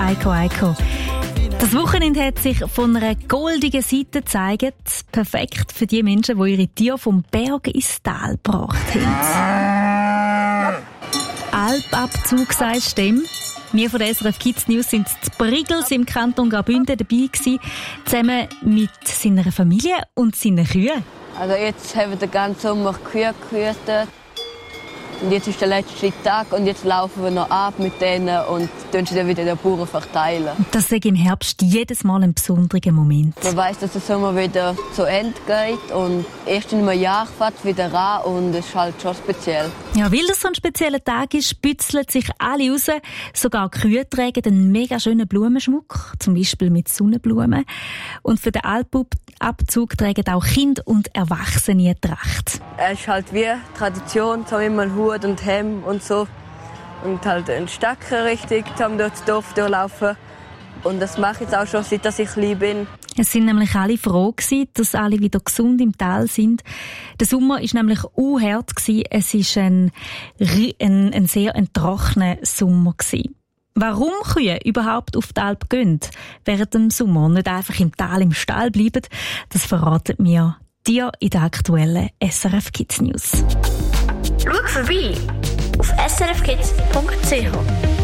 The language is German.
Eiko. Das Wochenende hat sich von einer goldigen Seite gezeigt. Perfekt für die Menschen, die ihre Tiere vom Berg ins Tal gebracht haben. Alpabzug sagst du dem. Wir von der SRF Kids News sind zu Brigels im Kanton Graubünden dabei gewesen, zusammen mit seiner Familie und seinen Kühen. Also jetzt haben wir den ganzen Sommer Kühe gehütet. Und jetzt ist der letzte Tag und jetzt laufen wir noch ab mit denen und sie dann wieder den Bauern verteilen. Das ist im Herbst jedes Mal ein besonderer Moment. Man weiss, dass der Sommer wieder zu Ende geht und erst in einem Jahr fährt es wieder an und es ist halt schon speziell. Ja, weil das so ein spezieller Tag ist, bützeln sich alle raus. Sogar die Kühe tragen einen mega schönen Blumenschmuck, zum Beispiel mit Sonnenblumen. Und für den Alpabzug tragen auch Kinder und Erwachsene eine Tracht. Es ist halt wie Tradition, so immer einen Hut und Hemd und so. Und halt einen Stecker richtig, durch das Dorf durchlaufen. Und das mache ich jetzt auch schon, seit ich klein bin. Es sind nämlich alle froh gewesen, dass alle wieder gesund im Tal sind. Der Sommer war nämlich hart gewesen. Es war ein sehr trockener Sommer gewesen. Warum Kühe überhaupt auf die Alp gehen, während dem Sommer und nicht einfach im Tal im Stall bleiben, das verraten mir dir in der aktuellen SRF Kids News. Schau vorbei auf srfkids.ch.